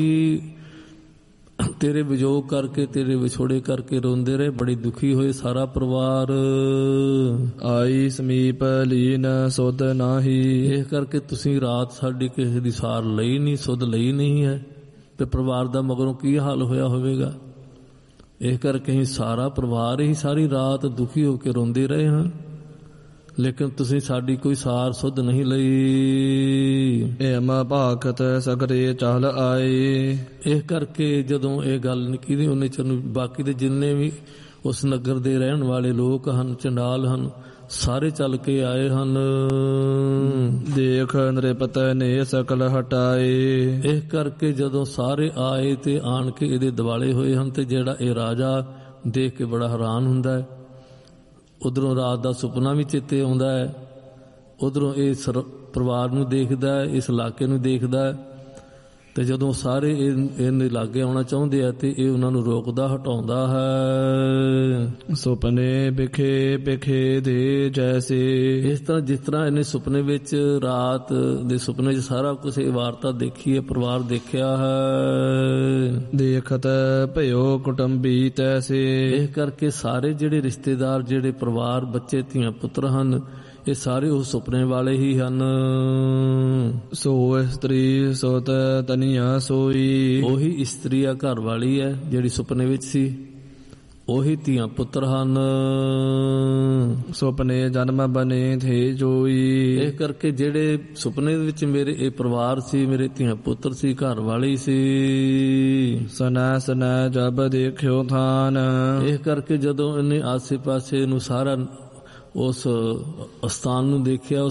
ਤੇਰੇ ਵਿਜੋਗ ਕਰਕੇ, ਤੇਰੇ ਵਿਛੋੜੇ ਕਰਕੇ ਰੋਂਦੇ ਰਹੇ, ਬੜੇ ਦੁਖੀ ਹੋਏ ਸਾਰਾ ਪਰਿਵਾਰ। ਆਈ ਸਮੀਪ ਲੀਨ ਸੁਧ ਨਾਹੀ। ਇਹ ਕਰਕੇ ਤੁਸੀਂ ਰਾਤ ਸਾਡੀ ਕਿਸੇ ਦੀ ਸਾਰ ਲਈ ਨਹੀਂ, ਸੁਧ ਲਈ ਨਹੀਂ ਹੈ, ਤੇ ਪਰਿਵਾਰ ਦਾ ਮਗਰੋਂ ਕੀ ਹਾਲ ਹੋਇਆ ਹੋਵੇਗਾ। ਇਹ ਕਰਕੇ ਅਸੀਂ ਸਾਰਾ ਪਰਿਵਾਰ ਹੀ ਸਾਰੀ ਰਾਤ ਦੁਖੀ ਹੋ ਕੇ ਰੋਂਦੇ ਰਹੇ ਹਾਂ, ਲੇਕਿਨ ਤੁਸੀਂ ਸਾਡੀ ਕੋਈ ਸਾਰ ਸੁਧ ਨਹੀਂ ਲਈ। ਏਮ ਭਾਖਤ ਸਗਰੇ ਚਲ ਆਏ। ਇਹ ਕਰਕੇ ਜਦੋਂ ਇਹ ਗੱਲ ਨਿੱਕੀ ਦੀ ਉਹਨੇ ਚੰਨ ਬਾਕੀ ਦੇ ਜਿੰਨੇ ਵੀ ਉਸ ਨਗਰ ਦੇ ਰਹਿਣ ਵਾਲੇ ਲੋਕ ਹਨ, ਚੰਡਾਲ ਹਨ, ਸਾਰੇ ਚੱਲ ਕੇ ਆਏ ਹਨ। ਦੇਖ ਨ੍ਰਿਪਤ ਨੇ ਸਕਲ ਹਟਾਏ। ਇਹ ਕਰਕੇ ਜਦੋਂ ਸਾਰੇ ਆਏ ਤੇ ਆਣ ਕੇ ਇਹਦੇ ਦਿਵਾਲੇ ਹੋਏ ਹਨ, ਤੇ ਜਿਹੜਾ ਇਹ ਰਾਜਾ ਦੇਖ ਕੇ ਬੜਾ ਹੈਰਾਨ ਹੁੰਦਾ ਹੈ। ਉਧਰੋਂ ਰਾਤ ਦਾ ਸੁਪਨਾ ਵੀ ਚੇਤੇ ਆਉਂਦਾ ਹੈ, ਉਧਰੋਂ ਇਹ ਪਰਿਵਾਰ ਨੂੰ ਦੇਖਦਾ ਹੈ, ਇਸ ਇਲਾਕੇ ਨੂੰ ਦੇਖਦਾ ਹੈ। ਤੇ ਜਦੋਂ ਸਾਰੇ ਇਹਦੇ ਲਾਗੇ ਆਉਣਾ ਚਾਹੁੰਦੇ ਆ ਤੇ ਇਹ ਉਹਨਾਂ ਨੂੰ ਰੋਕਦਾ, ਹਟਾਉਂਦਾ ਹੈ। ਸੁਪਨੇ ਬਿਖੇ ਬਿਖੇ ਦੇ ਜੈਸੇ। ਇਸ ਤਰ੍ਹਾਂ ਜਿਸ ਤਰ੍ਹਾਂ ਇਹਨੇ ਸੁਪਨੇ ਵਿੱਚ, ਰਾਤ ਦੇ ਸੁਪਨੇ 'ਚ ਸਾਰਾ ਕੁਛ ਇਹ ਵਾਰਤਾ ਦੇਖੀ ਹੈ, ਪਰਿਵਾਰ ਦੇਖਿਆ ਹੈ। ਦੇਖਤ ਭਇਓ ਕੁਟੰਬੀ ਤੈਸੇ। ਇਹ ਕਰਕੇ ਸਾਰੇ ਜਿਹੜੇ ਰਿਸ਼ਤੇਦਾਰ, ਜਿਹੜੇ ਪਰਿਵਾਰ, ਬੱਚੇ ਧੀਆਂ ਪੁੱਤਰ ਹਨ, ਇਹ ਸਾਰੇ ਉਹ ਸੁਪਨੇ ਵਾਲੇ ਹੀ ਹਨ। ਸੋ ਇਸਤਰੀ ਸੋਤ ਤਨੀਆ ਸੋਈ। ਉਹੀ ਇਸਤਰੀ ਆ, ਘਰ ਵਾਲੀ ਹੈ ਜਿਹੜੀ ਸੁਪਨੇ ਵਿੱਚ ਸੀ, ਉਹੀ ਧੀਆਂ ਪੁੱਤਰ ਹਨ। ਸੁਪਨੇ ਜਨਮ ਬਨੇ ਥੇ ਜੋਈ। ਇਹ ਕਰਕੇ ਜਿਹੜੇ ਸੁਪਨੇ ਵਿੱਚ ਮੇਰੇ ਇਹ ਪਰਿਵਾਰ ਸੀ, ਮੇਰੇ ਧੀਆਂ ਪੁੱਤਰ ਸੀ, ਘਰ ਵਾਲੀ ਸੀ। ਸਨਾ ਸਨਾ ਜਬ ਦੇਖਿਓ ਥਾਨ। ਇਹ ਕਰਕੇ ਜਦੋਂ ਇਹਨੇ ਆਸੇ ਪਾਸੇ ਨੂੰ ਸਾਰਾ ਉਸ ਅਸਥਾਨ ਨੂੰ ਦੇਖਿਆ,